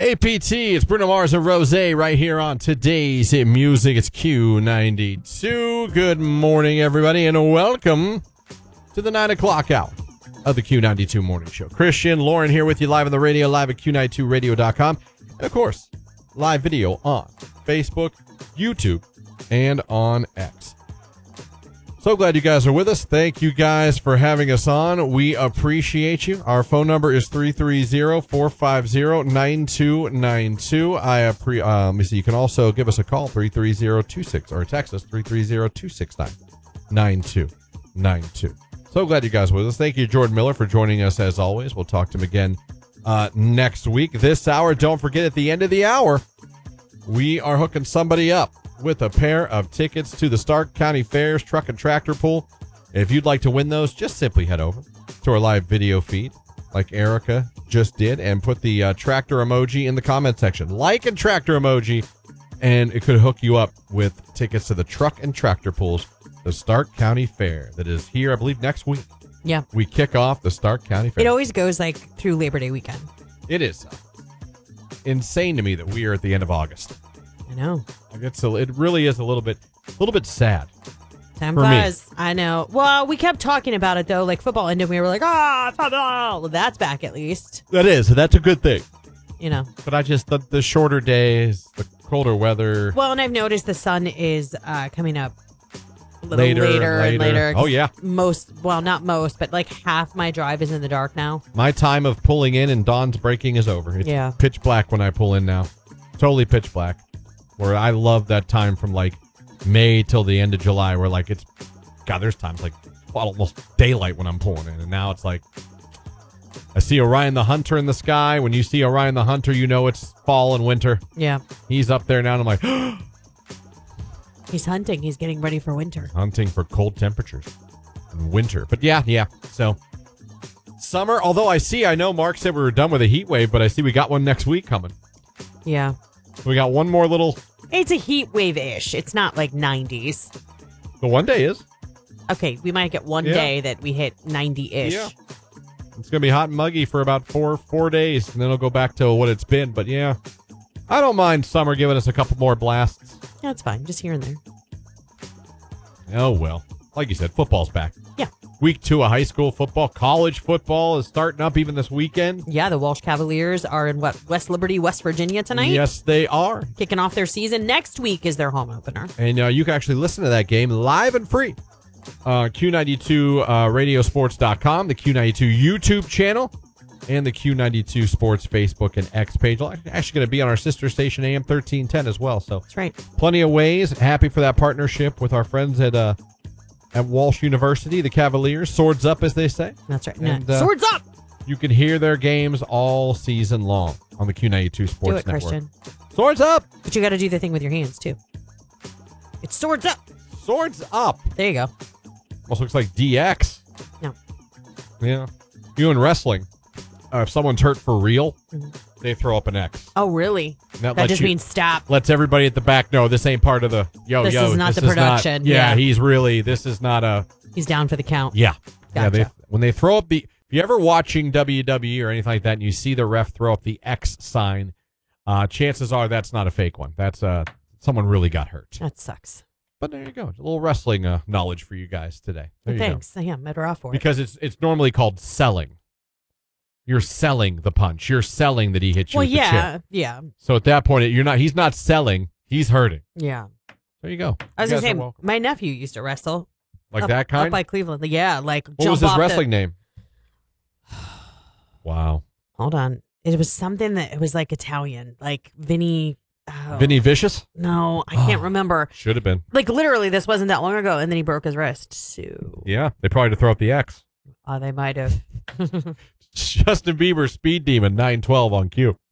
APT, it's Bruno Mars and Rose right here on today's Hit Music. It's Q92. Good morning, everybody, and welcome to the 9 o'clock hour of the Q92 Morning Show. Christian, Lauren here with you live on the radio, live at Q92radio.com. And, of course, live video on Facebook, YouTube, and on X. So glad you guys are with us. Thank you guys for having us on. We appreciate you. Our phone number is 330-450-9292. Let me see. You can also give us a call, 330-26, or text us, 330-269-9292. So glad you guys are with us. Thank you, Jordan Miller, for joining us as always. We'll talk to him again next week. This hour, don't forget, at the end of the hour, we are hooking somebody up with a pair of tickets to the Stark County Fair's Truck and Tractor Pull. If you'd like to win those, just simply head over to our live video feed like Erica just did and put the tractor emoji in the comment section. Like and tractor emoji, and it could hook you up with tickets to the Truck and Tractor Pulls, the Stark County Fair that is here, I believe, next week. Yeah. We kick off the Stark County Fair. It always goes like through Labor Day weekend. It is insane to me that we are at the end of August. I know. It really is a little bit sad. Time flies. I know. Well, we kept talking about it though, like football ended. We were like, football. Well, that's back at least. That is. That's a good thing. You know. But I just the shorter days, the colder weather. Well, and I've noticed the sun is coming up a little later and later. Oh yeah. Not most, but like half my drive is in the dark now. My time of pulling in and dawn's breaking is over. It's pitch black when I pull in now. Totally pitch black. Where I love that time from like May till the end of July, where like there's times like almost daylight when I'm pulling in, and now it's like I see Orion the Hunter in the sky. When you see Orion the Hunter, you know it's fall and winter. Yeah, he's up there now, and I'm like, he's hunting. He's getting ready for winter. Hunting for cold temperatures and winter. But yeah. So summer. Although I know Mark said we were done with a heat wave, but I see we got one next week coming. Yeah. We got one more little... It's a heat wave-ish. It's not like 90s. The one day is. Okay, we might get one day that we hit 90-ish. Yeah. It's going to be hot and muggy for about four days, and then it'll go back to what it's been. But yeah, I don't mind summer giving us a couple more blasts. Yeah, it's fine. Just here and there. Oh, well. Like you said, football's back. Yeah. Week 2 of high school football. College football is starting up even this weekend. Yeah, the Walsh Cavaliers are in West Liberty, West Virginia tonight. Yes, they are. Kicking off their season. Next week is their home opener. And you can actually listen to that game live and free. Q92 Radiosports.com, the Q92 YouTube channel, and the Q92 Sports Facebook and X page. Actually going to be on our sister station, AM 1310 as well. So that's right. Plenty of ways. Happy for that partnership with our friends at Walsh University, the Cavaliers. Swords up, as they say. That's right. And, Swords up! You can hear their games all season long on the Q92 Sports Network. Christian. Swords up! But you got to do the thing with your hands, too. It's swords up! Swords up! There you go. Almost looks like DX. No. Yeah. You in wrestling, if someone's hurt for real, they throw up an X. Oh, really? That just means stop. Lets everybody at the back know this ain't part of the This is not the production. This is not a... He's down for the count. Yeah. Gotcha. Yeah, when they throw up the... If you're ever watching WWE or anything like that and you see the ref throw up the X sign, chances are that's not a fake one. That's someone really got hurt. That sucks. But there you go. A little wrestling knowledge for you guys today. Thanks. Yeah, I'm better off for it. Because it's normally called selling. You're selling the punch. You're selling that he hit you with the chip. Yeah. So at that point, he's not selling. He's hurting. Yeah. There you go. I was going to say, my nephew used to wrestle. Like that kind? Up by Cleveland. Yeah, like what was his wrestling name? Wow. Hold on. It was something that, it was like Italian. Like Vinny... Vinny Vicious? No, I can't remember. Should have been. Like literally, this wasn't that long ago, and then he broke his wrist. So yeah, they probably had to throw up the X. They might have. Justin Bieber, Speed Demon, 912 on Q.